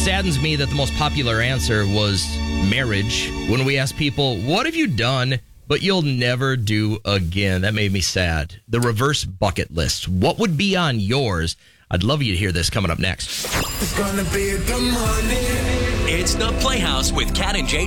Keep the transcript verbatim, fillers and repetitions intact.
saddens me that the most popular answer was marriage. When we asked people, what have you done but you'll never do again? That made me sad. The reverse bucket list. What would be on yours? I'd love you to hear this coming up next. It's gonna be a good morning. It's the Playhouse with Cat and Jay